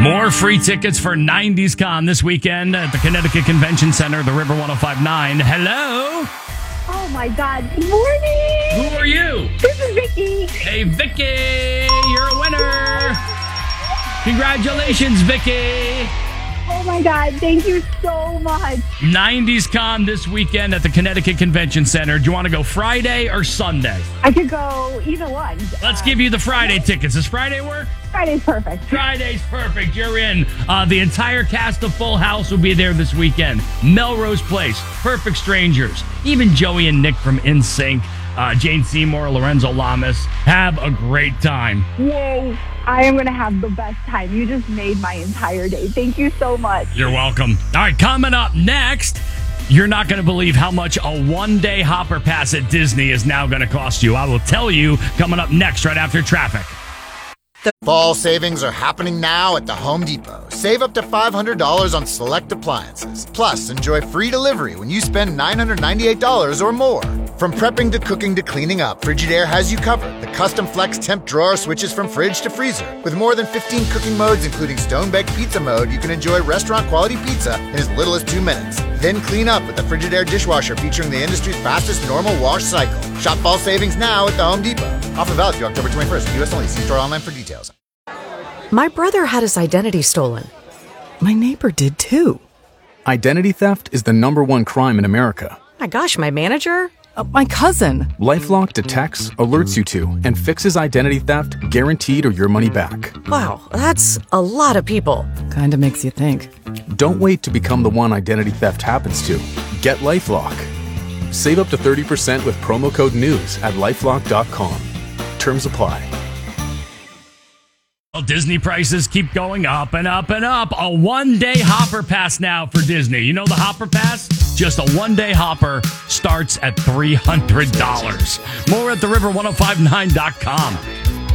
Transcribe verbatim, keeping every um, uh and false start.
More free tickets for nineties Con this weekend at the Connecticut Convention Center, the River one oh five point nine. Hello? Oh, my God. Good morning. Who are you? This is Vicky. Hey, Vicky, you're a winner. Congratulations, Vicky. Oh, my God. Thank you so much. nineties Con this weekend at the Connecticut Convention Center. Do you want to go Friday or Sunday? I could go either one. Let's Uh, give you the Friday tickets. Does Friday work? Friday's perfect. Friday's perfect. You're in. Uh, the entire cast of Full House will be there this weekend. Melrose Place, Perfect Strangers, even Joey and Nick from N Sync, uh, Jane Seymour, Lorenzo Lamas. Have a great time. Yay. I am going to have the best time. You just made my entire day. Thank you so much. You're welcome. All right, coming up next, you're not going to believe how much a one-day Hopper Pass at Disney is now going to cost you. I will tell you coming up next right after traffic. Fall savings are happening now at the Home Depot. Save up to five hundred dollars on select appliances. Plus, enjoy free delivery when you spend nine hundred ninety-eight dollars or more. From prepping to cooking to cleaning up, Frigidaire has you covered. The custom flex temp drawer switches from fridge to freezer. With more than fifteen cooking modes, including stone-baked pizza mode, you can enjoy restaurant-quality pizza in as little as two minutes. Then clean up with the Frigidaire dishwasher featuring the industry's fastest normal wash cycle. Shop fall savings now at the Home Depot. Offer valid through October twenty-first. U S only. See store online for details. My brother had his identity stolen. My neighbor did too. Identity theft is the number one crime in America. My gosh, my manager? Uh, my cousin. LifeLock detects, alerts you to, and fixes identity theft guaranteed or your money back. Wow, that's a lot of people. Kinda makes you think. Don't wait to become the one identity theft happens to. Get LifeLock. Save up to thirty percent with promo code NEWS at lifelock dot com. Terms apply. Well, Disney prices keep going up and up and up. A one-day Hopper Pass now for Disney. You know the Hopper Pass? Just a one-day Hopper starts at three hundred dollars. More at the river one oh five nine dot com.